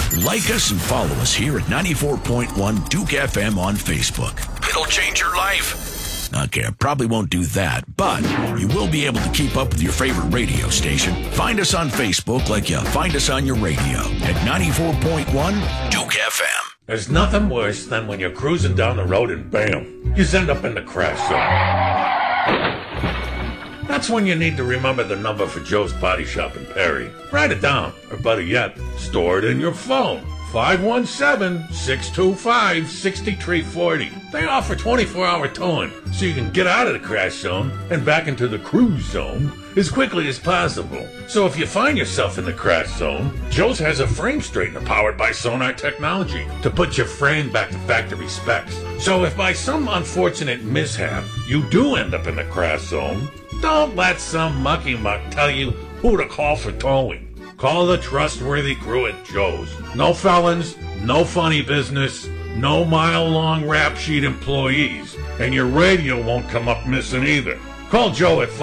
Like us and follow us here at 94.1 Duke FM on Facebook. It'll change your life. Okay, I probably won't do that, but you will be able to keep up with your favorite radio station. Find us on Facebook like you find us on your radio at 94.1 Duke FM. There's nothing worse than when you're cruising down the road and bam, you end up in the crash zone. That's when you need to remember the number for Joe's Body Shop in Perry. Write it down, or better yet, store it in your phone. 517-625-6340. They offer 24-hour towing, so you can get out of the crash zone and back into the cruise zone as quickly as possible. So if you find yourself in the crash zone, Joe's has a frame straightener powered by Sonar technology to put your frame back to factory specs. So if by some unfortunate mishap you do end up in the crash zone, don't let some mucky muck tell you who to call for towing. Call the trustworthy crew at Joe's. No felons, no funny business, no mile-long rap sheet employees, and your radio won't come up missing either. Call Joe at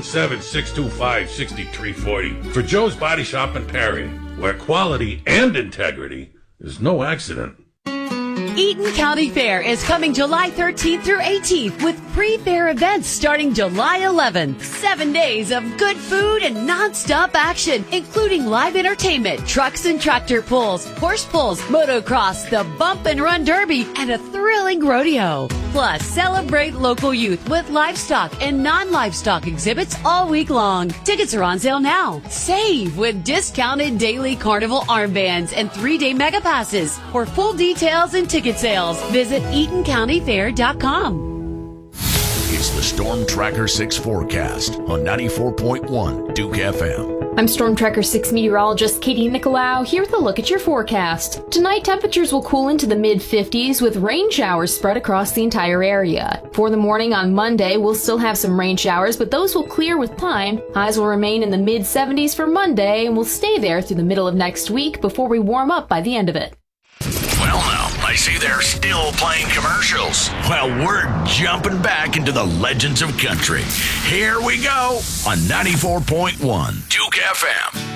517-625-6340 for Joe's Body Shop in Perry, where quality and integrity is no accident. Eaton County Fair is coming July 13th through 18th with pre-fair events starting July 11th. 7 days of good food and non-stop action, including live entertainment, trucks and tractor pulls, horse pulls, motocross, the bump and run derby, and a thrilling rodeo. Plus, celebrate local youth with livestock and non-livestock exhibits all week long. Tickets are on sale now. Save with discounted daily carnival armbands and 3-day mega passes. For full details and ticket sales, visit EatonCountyFair.com. It's the Storm Tracker 6 forecast on 94.1 Duke FM. I'm Storm Tracker 6 meteorologist Katie Nicolau here with a look at your forecast. Tonight, temperatures will cool into the mid-50s with rain showers spread across the entire area. For the morning on Monday, we'll still have some rain showers, but those will clear with time. Highs will remain in the mid-70s for Monday and will stay there through the middle of next week before we warm up by the end of it. Well, now, I see they're still playing commercials. Well, we're jumping back into the legends of country. Here we go on 94.1 Duke FM.